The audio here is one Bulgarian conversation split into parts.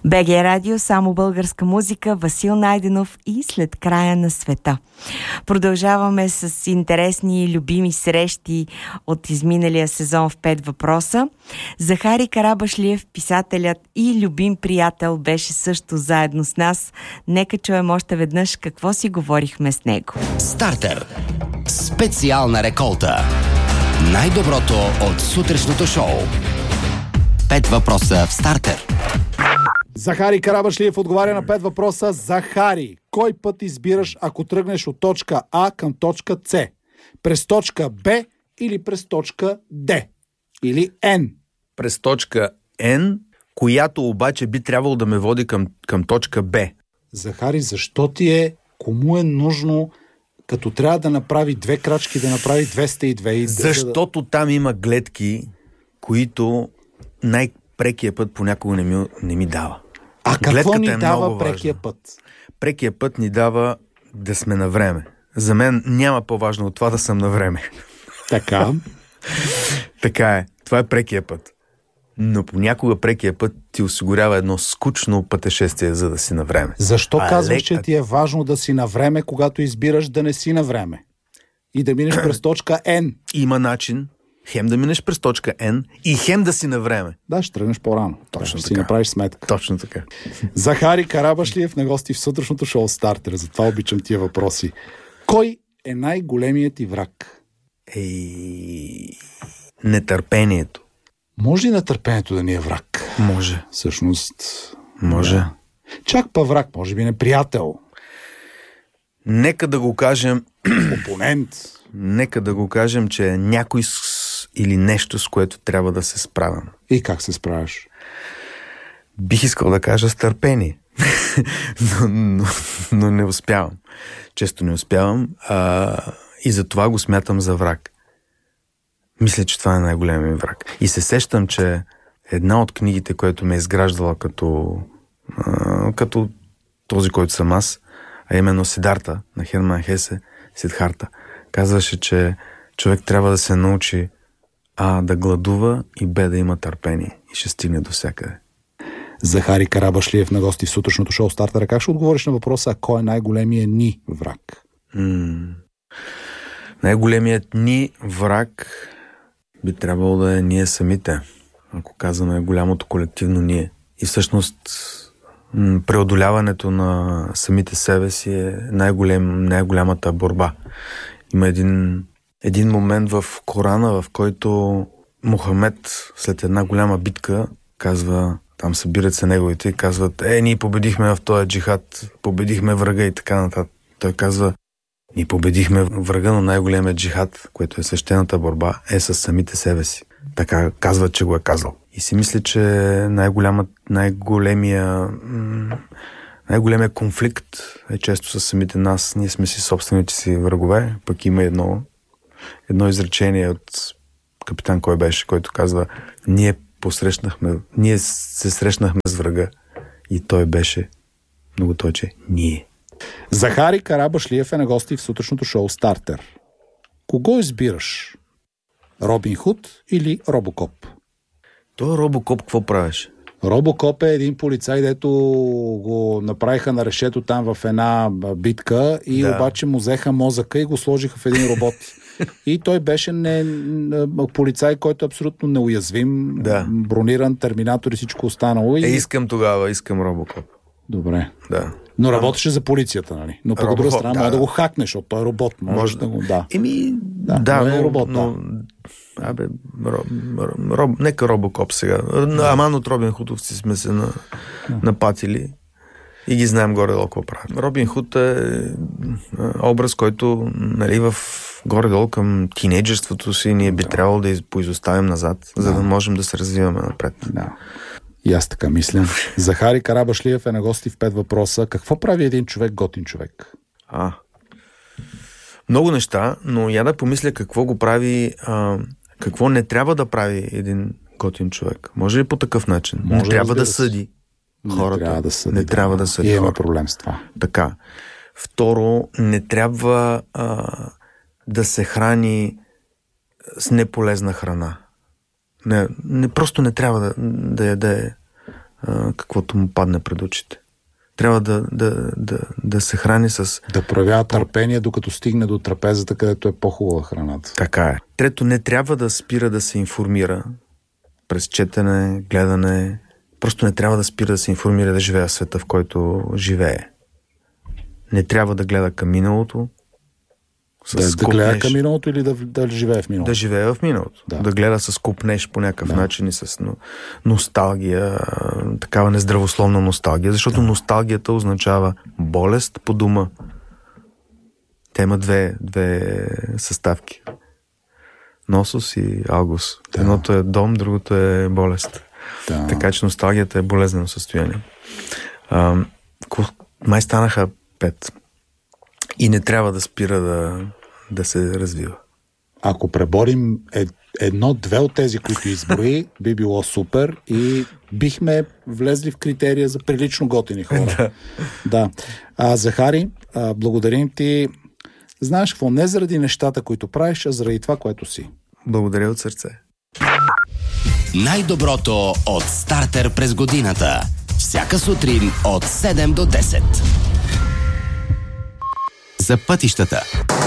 БГ Радио, само българска музика, Васил Найденов и След края на света. Продължаваме с интересни и любими срещи от изминалия сезон в 5 въпроса. Захари Карабашлиев, писателят и любим приятел, беше също заедно с нас. Нека чуем още веднъж какво си говорихме с него. Стартер. Специална реколта. Най-доброто от сутрешното шоу. 5 въпроса в Стартер. Захари Карабашлиев отговаря на 5 въпроса. Захари, кой път избираш, ако тръгнеш от точка А към точка С? През точка Б или през точка Д? Или Н? През точка Н, която обаче би трябвало да ме води към точка Б. Захари, защо кому е нужно, като трябва да направи 2 крачки, да направи 202? Защото там има гледки, които най-прекия път понякога не ми дава. А какво ни дава прекия път? Прекия път ни дава да сме на време. За мен няма по-важно от това да съм на време. Така. Така е. Това е прекия път. Но понякога прекия път ти осигурява едно скучно пътешествие, за да си на време. Защо казваш, че ти е важно да си на време, когато избираш да не си на време? И да минеш през точка Н? Има начин хем да минеш през точка Н и хем да си на време. Да, ще тръгнеш по-рано. Точно така. Си направиш сметка. Точно така. Захари Карабашлиев на гости в сутрешното шоу Стартер. Затова обичам тия въпроси. Кой е най-големият ти враг? Нетърпението. Може ли нетърпението да ни е враг? Може. Всъщност... Може. Да. Чак па враг, може би неприятел. Нека да го кажем... Опонент. Нека да го кажем, че е някой или нещо, с което трябва да се справям. И как се справяш? Бих искал да кажа с търпение. но не успявам. Често не успявам. И за това го смятам за враг. Мисля, че това е най-големия ми враг. И се сещам, че една от книгите, която ме е изграждала като този, който съм аз, а именно Сидарта на Херман Хесе, Сидхарта, казваше, че човек трябва да се научи да гладува и Б да има търпение и ще стигне до всякъде. Захари Карабашлиев на гости в сутрешното шоу Стартера. Как ще отговориш на въпроса, кой е най-големият ни враг? Най-големият ни враг би трябвало да е ние самите, ако казваме голямото колективно ние. И всъщност преодоляването на самите себе си е най-голямата борба. Има един момент в Корана, в който Мохамед след една голяма битка казва, там събират се неговите и казват, ние победихме в този джихад, победихме врага и така нататък. Той казва, ние победихме врага, но най-големият джихад, което е свещената борба, е със самите себе си. Така казват, че го е казал. И си мисля, че най-големия конфликт е често с самите нас. Ние сме си собствените си врагове. Пък има едно изречение от капитан кой беше, който казва, ние се срещнахме с врага и той беше много точе ние. Захари Карабашлиев е на гости в сутрешното шоу Стартер. Кого избираш? Робин Худ или Робокоп? Той Робокоп какво правиш? Робокоп е един полицай, дето го направиха на решето там в една битка и обаче му взеха мозъка и го сложиха в един робот. И той беше полицай, който е абсолютно неуязвим, брониран, терминатор и всичко останало. Искам Робокоп. Добре. Да. Но работеше за полицията, нали? Но по друга страна може да го хакнеш, защото той е робот. Може да го... Да, е робот, нека Робокоп сега. Аман от Робин Худовци сме се напатили и ги знаем горе-долу какво правят. Робин Худ е образ, който в горе-долу към тинейджерството си ние би трябвало да поизоставим назад, за да можем да се развиваме напред. Да. И аз така мисля. Захари Карабашлиев е на гости в 5 въпроса. Какво прави един човек готин човек? Много неща, но я да помисля какво го прави, какво не трябва да прави един готин човек. Може ли по такъв начин? Не трябва да съди хората. Не трябва да съди. И има проблем с това. Така. Второ, не трябва да се храни с неполезна храна. Просто не трябва да яде каквото му падне пред очите. Трябва да се храни с... Да проявява търпение, докато стигне до трапезата, където е по-хубава храната. Така е. Трето, не трябва да спира да се информира през четене, гледане. Просто не трябва да спира да се информира, да живее в света, в който живее. Не трябва да гледа към миналото. Да гледа към миналото или да живее в миналото? Да живее в миналото. Да гледа с купнеж по някакъв начин и с носталгия, такава нездравословна носталгия, защото носталгията означава болест по дума. Те има две съставки. Носос и алгос. Едното е дом, другото е болест. Така че носталгията е болезнено състояние. Май станаха 5. И не трябва да спира да се развива. Ако преборим едно-две от тези, които изброи, би било супер и бихме влезли в критерия за прилично готини хора. Да. Захари, благодарим ти. Знаеш какво? Не заради нещата, които правиш, а заради това, което си. Благодаря от сърце. Най-доброто от Стартер през годината. Всяка сутрин от 7 до 10. За пътищата.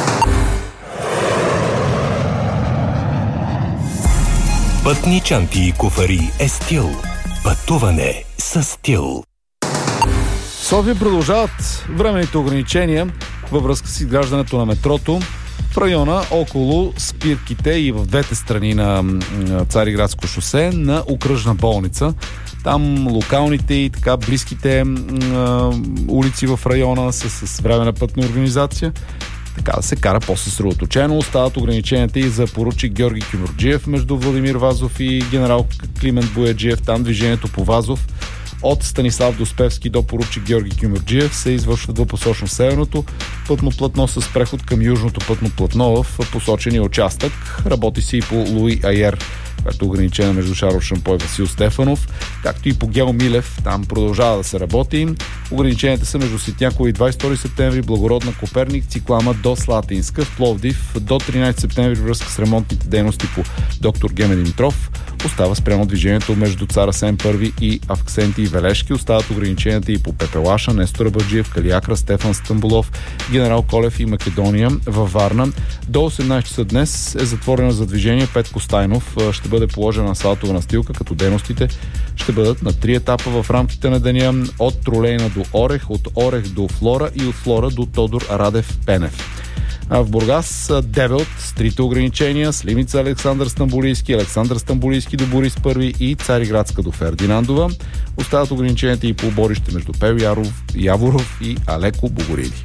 Пътни чанти и куфари е стил. Пътуване с стил. В София продължават временните ограничения във връзка с изграждането на метрото в района около спирките и в двете страни на Цариградско шосе на окръжна болница. Там локалните и така близките улици в района са с временна пътна организация. Така да се кара по-съсредоточено. Остават ограниченията и за поручик Георги Кюмюрджиев между Владимир Вазов и генерал Климент Бояджиев. Там движението по Вазов от Станислав Доспевски до поручик Георги Кюмюрджиев се извършва двупосочно в северното пътно платно с преход към южното пътно платно в посочения участък. Работи се и по Луи Айер, което е ограничено между Шарл Шампой и Васил Стефанов, както и по Гео Милев. Там продължава да се работи. Ограниченията са между Ситняково и 22 септември, Благородна, Коперник, Циклама до Слатинска, в Пловдив до 13 септември връзка с ремонтните дейности по доктор Геме Димитров. Остава спрямо движението между Цар Асен I и Авксенти и Велешки. Остават ограниченията и по Пепелаша, Нестор Баджиев, Калиакра, Стефан Стамбулов, генерал Колев и Македония във Варна. До 18 часа днес е затворена за движение Петко Стайнов. Ще бъде положена асфалтова настилка, като дейностите ще бъдат на 3 етапа в рамките на деня от Тролейна до Орех, от Орех до Флора и от Флора до Тодор Радев Пенев. В Бургас Девелт с 3 ограничения, Сливница Александър Стамбулийски до Борис I и Цариградска до Фердинандова. Остават ограниченията и по Борище между Пел Яворов и Алеко Богориди.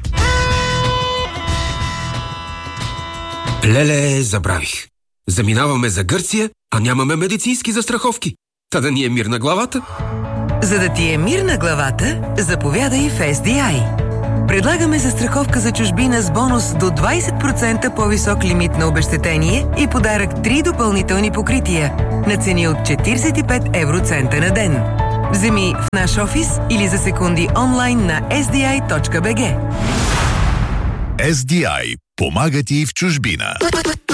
Леле, забравих. Заминаваме за Гърция, а нямаме медицински застраховки. Та да ни е мир на главата. За да ти е мир на главата, заповядай в SDI. Предлагаме застраховка за чужбина с бонус до 20% по-висок лимит на обезщетение и подарък 3 допълнителни покрития на цени от 45 евроцента на ден. Вземи в наш офис или за секунди онлайн на sdi.bg. SDI помага ти в чужбина.